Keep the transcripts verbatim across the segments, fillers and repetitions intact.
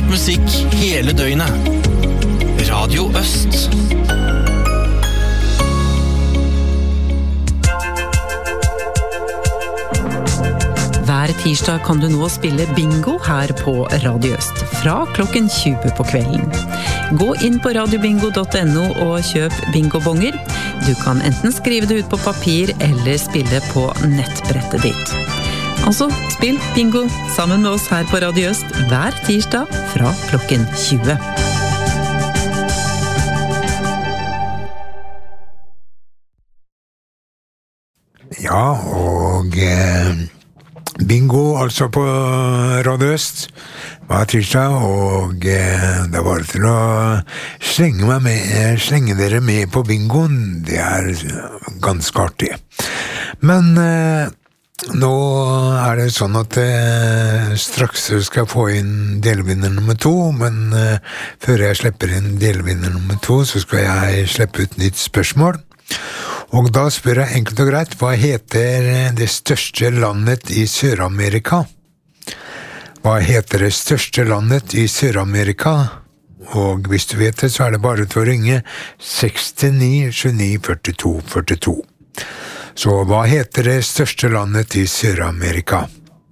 variert musikk hele døgnet. Radio Øst. Hver tirsdag kan du nå spille bingo her på Radio Øst, fra klokken tjue på kvelden. Gå inn på radiobingo punktum no og kjøp bingobonger. Du kan enten skrive det ut på papir eller spille på nettbrettet ditt. Altså, spill bingo sammen med oss her på Radio Øst hver tirsdag fra klokken tjue. Ja, og eh, bingo altså på Radio Øst var tirsdag, og eh, det var til å slenge, meg med, slenge dere med på bingoen. Det er ganske artig. Men eh, nå er det sånn at eh, straks skal jeg få inn delvinner nummer to, men eh, før jeg slipper inn delvinner nummer to, så skal jeg slippe ut nytt spørsmål. Og da spør jeg enkelt og greit, hva heter det største landet i Sør-Amerika? Hva heter det største landet i Sør-Amerika? Og hvis du vet det, så er det bare til å ringe seks ni sju ni fire to fire to. Så hva heter det største landet i Sør-Amerika?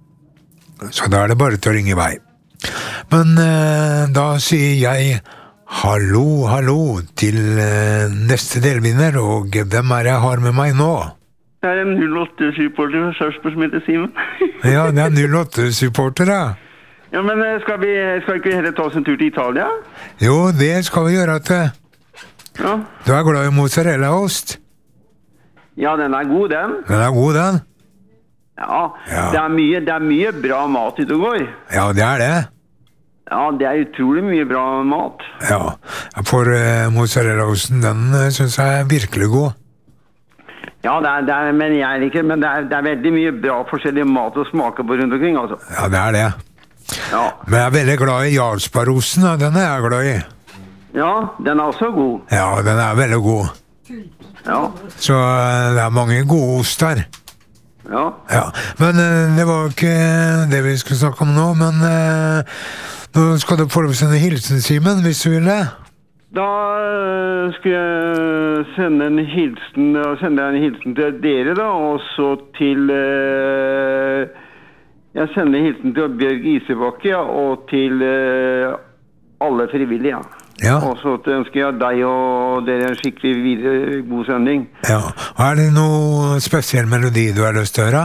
Så da er det bare til å ringe vei. Men eh, da sier jeg hallo, hallo til eh, neste delvinner, og hvem er jeg har med meg nå? Det er en null åtte-supporter fra Sarpsborg som heter Simon. Ja, det er null åtte-supporter, da. Ja, men skal vi skal ikke heller ta oss en tur til Italia? Jo, det skal vi gjøre til. Ja. Du er glad i mozzarella-ost? Ja, den er god, den. Den er god, den. Ja, Ja. Det, er mye, det er mye bra mat ute og går. Ja, det er det. Ja, det er utrolig mye bra mat. Ja, for uh, mozzarella-osten, den uh, synes jeg er virkelig god. Ja, det er, det er, men jeg er ikke, men det er, det er veldig mye bra forskjellige mat å smake på rundt omkring, altså. Ja, det er det. Ja. Men jeg er veldig glad i Jarlsbergosten, da. Den er jeg glad i. Ja, den er også god. Ja, den er veldig god. Ja. Så uh, det er mange gode ost der. Ja. Ja, men uh, det var ikke det vi skulle snakke om nå, men uh, nå skal du få sende hilsen, Simen, hvis du vil det. Da øh, skal jeg sende en hilsen, og sende en hilsen til dere da, og så til, øh, jeg sender en hilsen til Bjørg Isebakke, ja, og til øh, alle frivillige, ja. Ja. Og så ønsker jeg deg og dere en skikkelig videre god sending. Ja, og er det noe spesiell melodi du har lyst til å høre?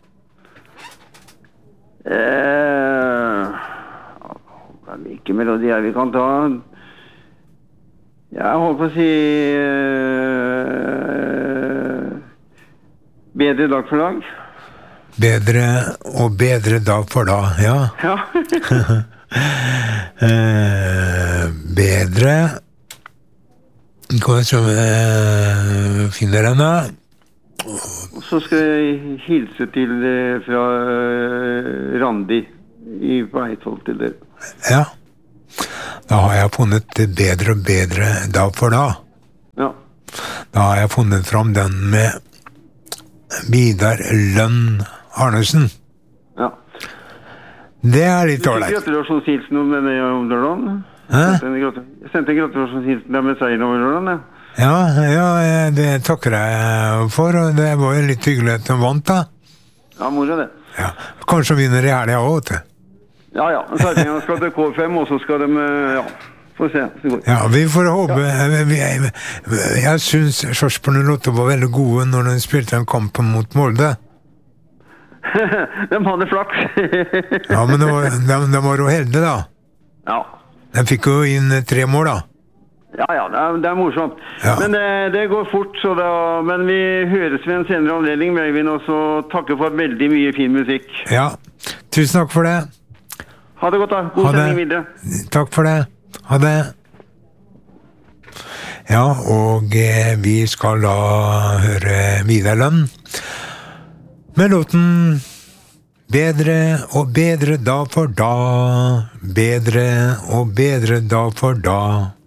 Eh, hvilke melodier vi kan ta? Jeg holdt på å si øh, bedre dag for dag. Bedre og bedre dag for dag, ja. Ja. eh, bedre Hva som eh, finner den da? Så skal jeg hilse til eh, fra eh, Randi i Beitholt til dere. Ja. Da har jeg funnet det bedre og bedre dag for dag. Ja. Da har jeg funnet fram den med Vidar Lønn Arnesen. Ja. Det er litt Du fikk ålreit. gratulasjonshilsen om denne om lørdagen? Hæ? Jeg sendte en gratu- Jeg sendte en gratulasjonshilsen der med seieren over lørdagen, ja. Ja, ja, det takker jeg for, og det var jo litt hyggelig at de vant da. Ja, moro det. Ja. Kanskje vinner i helgen også, vet du. Ja, ja. Sarpingene skal til K fem, og så skal de, eh, ja, får se. Det går. Ja, vi får håpe. Vi- Jeg, jeg synes Sarpsborg null åtte var veldig gode når de spilte en kamp mot Molde. De hadde flaks. Ja, men de var, de, de var jo heldige da. Ja. De fikk jo inn tre mål da. Ja, ja, det er, det er morsomt. Ja. Men det, det går fort, så da, men vi høres ved en senere anledning, Øyvind, og så takker for veldig mye fin musikk. Ja, tusen takk for det. Ha det godt da. God Ha det. sending videre. Takk for det. Ha det. Ja, og eh, vi skal da høre Vidar Lønn med låten Bedre og bedre dag for dag, bedre og bedre dag for dag.